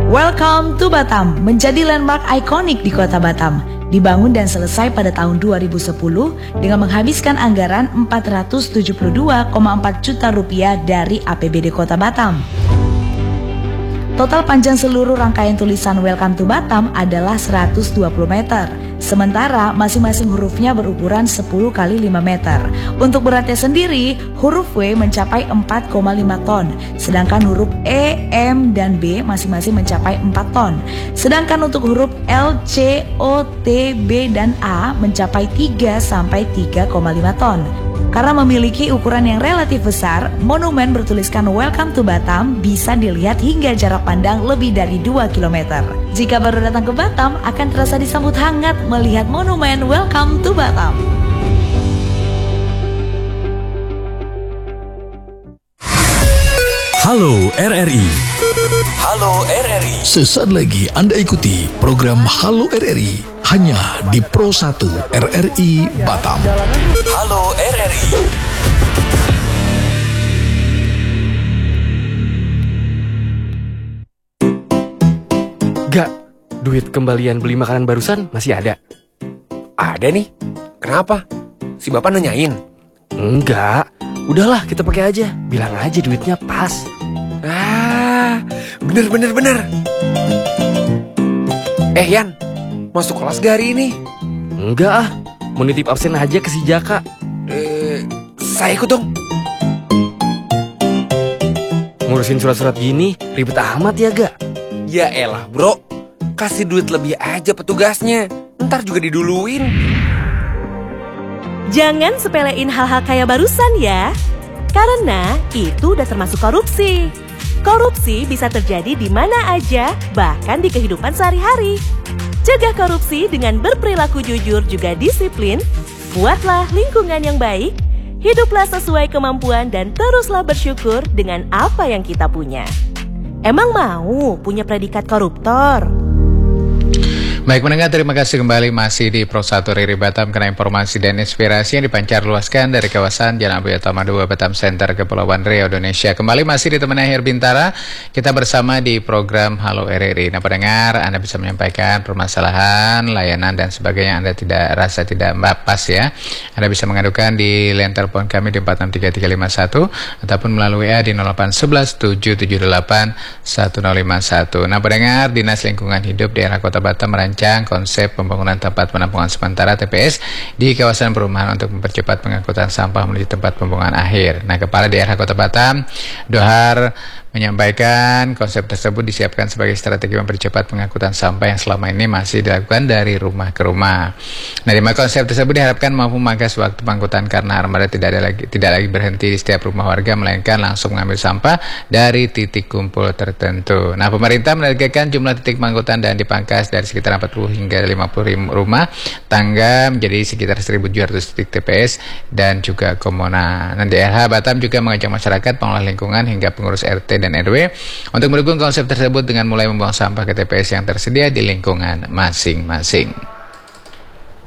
Welcome to Batam menjadi landmark ikonik di kota Batam. Dibangun dan selesai pada tahun 2010 dengan menghabiskan anggaran 472,4 juta rupiah dari APBD Kota Batam. Total panjang seluruh rangkaian tulisan Welcome to Batam adalah 120 meter. Sementara masing-masing hurufnya berukuran 10 kali 5 meter. Untuk beratnya sendiri, huruf W mencapai 4,5 ton. Sedangkan huruf E, M, dan B masing-masing mencapai 4 ton. Sedangkan untuk huruf L, C, O, T, B, dan A mencapai 3 sampai 3,5 ton. Karena memiliki ukuran yang relatif besar, monumen bertuliskan Welcome to Batam bisa dilihat hingga jarak pandang lebih dari 2 km. Jika baru datang ke Batam, akan terasa disambut hangat melihat monumen Welcome to Batam. Halo RRI. Halo RRI. Sesaat lagi Anda ikuti program Halo RRI hanya di Pro 1 RRI Batam. Halo RRI. Gak, duit kembalian beli makanan barusan masih ada? Ada nih. Kenapa? Si bapak nanyain? Enggak, udahlah kita pakai aja. Bilang aja duitnya pas. Bener. Yan, masuk kelas gak hari ini? Enggak ah, mau nitip absen aja ke si Jaka. Saya ikut dong. Ngurusin surat-surat gini ribet amat ya gak? Ya elah bro, kasih duit lebih aja petugasnya. Ntar juga diduluin. Jangan sepelein hal-hal kayak barusan ya. Karena itu udah termasuk korupsi. Korupsi bisa terjadi di mana aja, bahkan di kehidupan sehari-hari. Cegah korupsi dengan berperilaku jujur juga disiplin. Buatlah lingkungan yang baik. Hiduplah sesuai kemampuan dan teruslah bersyukur dengan apa yang kita punya. Emang mau punya predikat koruptor? Baik pendengar, terima kasih kembali masih di Pro 1 RRI Batam karena informasi dan inspirasi yang dipancar luaskan dari kawasan Jalan Abu Utama 2 Batam Center, Kepulauan Riau, Indonesia. Kembali masih ditemani Akhir Bintara, kita bersama di program Halo RRI. Nah pendengar, Anda bisa menyampaikan permasalahan, layanan dan sebagainya Anda tidak rasa tidak pas ya. Anda bisa mengadukan di line telepon kami di 463351 ataupun melalui WA di 0811 778 1051. Nah pendengar, Dinas Lingkungan Hidup Daerah Kota Batam merancang konsep pembangunan tempat penampungan sementara TPS di kawasan perumahan untuk mempercepat pengangkutan sampah menuju tempat pembuangan akhir. Nah, Kepala Daerah Kota Batam, Dohar, menyampaikan konsep tersebut disiapkan sebagai strategi mempercepat pengangkutan sampah yang selama ini masih dilakukan dari rumah ke rumah. Nah, di mana konsep tersebut diharapkan mampu memangkas waktu pengangkutan karena armada tidak lagi berhenti di setiap rumah warga, melainkan langsung mengambil sampah dari titik kumpul tertentu. Nah, pemerintah menargetkan jumlah titik pengangkutan dan dipangkas dari sekitar 40 hingga 50 rumah tangga menjadi sekitar 1.700 titik TPS dan juga Komona. Nah, DRH Batam juga mengajak masyarakat, pengelola lingkungan hingga pengurus RT dan RW untuk mendukung konsep tersebut dengan mulai membuang sampah ke TPS yang tersedia di lingkungan masing-masing.